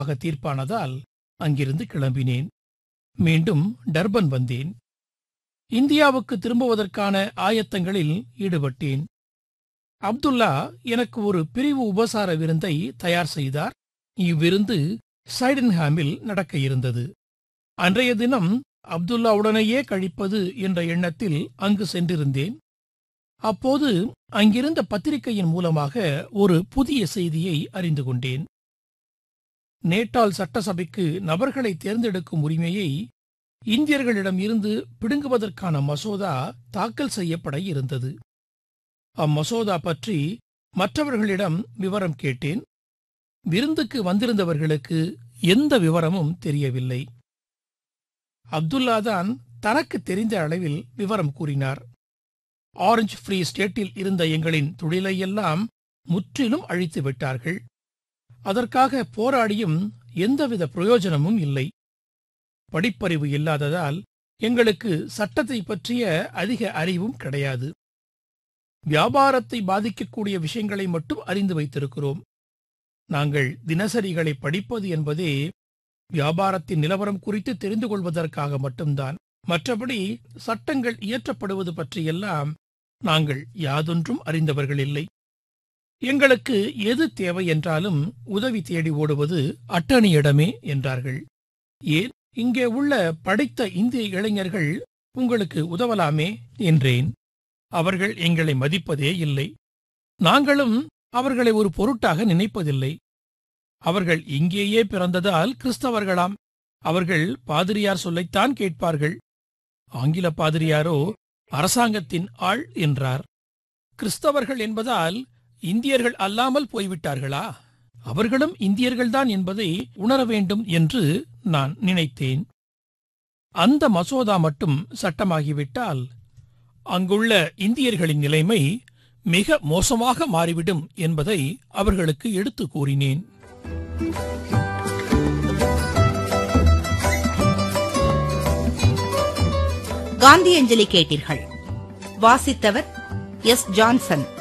தீர்ப்பானதால் அங்கிருந்து கிளம்பினேன். மீண்டும் டர்பன் வந்தேன். இந்தியாவுக்கு திரும்புவதற்கான ஆயத்தங்களில் ஈடுபட்டேன். அப்துல்லா எனக்கு ஒரு பிரிவு உபசார விருந்தை தயார் செய்தார். இவ்விருந்து சைடன்ஹாமில் நடக்க இருந்தது. அன்றைய தினம் அப்துல்லாவுடனேயே கழிப்பது என்ற எண்ணத்தில் அங்கு சென்றிருந்தேன். அப்போது அங்கிருந்த பத்திரிகையின் மூலமாக ஒரு புதிய செய்தியை அறிந்து கொண்டேன். நேட்டால் சட்டசபைக்கு நபர்களை தேர்ந்தெடுக்கும் உரிமையை இந்தியர்களிடம் இருந்து பிடுங்குவதற்கான மசோதா தாக்கல் செய்யப்பட இருந்தது. அம்மசோதா பற்றி மற்றவர்களிடம் விவரம் கேட்டேன். விருந்துக்கு வந்திருந்தவர்களுக்கு எந்த விவரமும் தெரியவில்லை. அப்துல்லாதான் தனக்கு தெரிந்த அளவில் விவரம் கூறினார். ஆரஞ்சு ஃப்ரீ ஸ்டேட்டில் இருந்த எங்களின் தொழிலையெல்லாம் முற்றிலும் அழித்து விட்டார்கள். அதற்காக போராடியும் எந்தவித பிரயோஜனமும் இல்லை. படிப்பறிவு இல்லாததால் எங்களுக்கு சட்டத்தை பற்றிய அதிக அறிவும் கிடையாது. வியாபாரத்தை பாதிக்கக்கூடிய விஷயங்களை மட்டும் அறிந்து வைத்திருக்கிறோம். நாங்கள் தினசரிகளை படிப்பது என்பதே வியாபாரத்தின் நிலவரம் குறித்து தெரிந்து கொள்வதற்காக மட்டும்தான். மற்றபடி சட்டங்கள் இயற்றப்படுவது பற்றியெல்லாம் நாங்கள் யாதொன்றும் அறிந்தவர்கள் இல்லை. எங்களுக்கு எது தேவை என்றாலும் உதவி தேடி ஓடுவது அட்டர்னியிடமே என்றார்கள். ஏன், இங்கே உள்ள படித்த இந்திய இளைஞர்கள் உங்களுக்கு உதவலாமே என்றேன். அவர்கள் எங்களை மதிப்பதே இல்லை. நாங்களும் அவர்களை ஒரு பொருட்டாக நினைப்பதில்லை. அவர்கள் இங்கேயே பிறந்ததால் கிறிஸ்தவர்களாம். அவர்கள் பாதிரியார் சொல்லைத்தான் கேட்பார்கள். ஆங்கில பாதிரியாரோ அரசாங்கத்தின் ஆள் என்றார். கிறிஸ்தவர்கள் என்பதால் இந்தியர்கள் அல்லாமல் போய்விட்டார்களா? அவர்களும் இந்தியர்கள்தான் என்பதை உணர வேண்டும் என்று நான் நினைத்தேன். அந்த மசோதா மட்டும் சட்டமாகிவிட்டால் அங்குள்ள இந்தியர்களின் நிலைமை மிக மோசமாக மாறிவிடும் என்பதை அவர்களுக்கு எடுத்து கூறினேன். காந்தியஞ்சலி கேட்டீர்கள். வாசித்தவர் எஸ். ஜான்சன்.